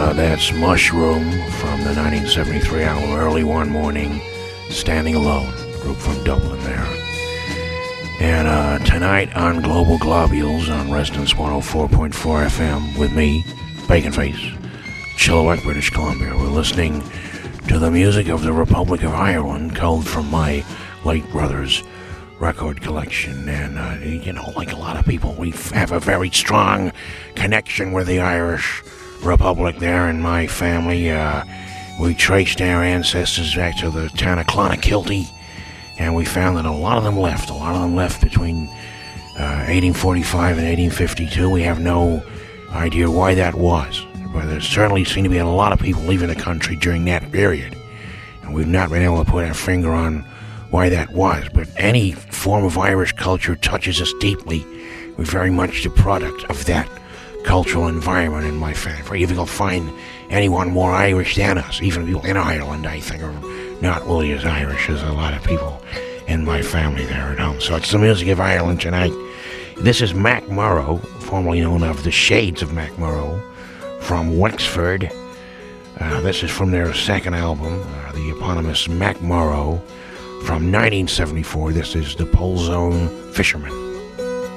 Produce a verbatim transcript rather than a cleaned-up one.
Uh, that's Mushroom from the nineteen seventy-three album Early One Morning, Standing Alone, group from Dublin there. And uh, tonight on Global Globules on Resonance one oh four point four F M with me, Baconface, Chilliwack, British Columbia. We're listening to the music of the Republic of Ireland, culled from my late brother's record collection. And, uh, you know, like a lot of people, we have a very strong connection with the Irish Republic there in my family. Uh, we traced our ancestors back to the town of Clonakilty, and we found that a lot of them left. A lot of them left between uh, eighteen forty-five and eighteen fifty-two. We have no idea why that was, but there certainly seemed to be a lot of people leaving the country during that period, and we've not been able to put our finger on why that was. But any form of Irish culture touches us deeply. We're very much the product of that cultural environment in my family. Very difficult to find anyone more Irish than us. Even people in Ireland, I think, are not really as Irish as a lot of people in my family there at home. So it's the music of Ireland tonight. This is Mac Morrow, formerly known as the Shades of Mac Morrow, from Wexford. Uh, this is from their second album, uh, the eponymous Mac Morrow, from nineteen seventy-four. This is The Pole Zone Fisherman.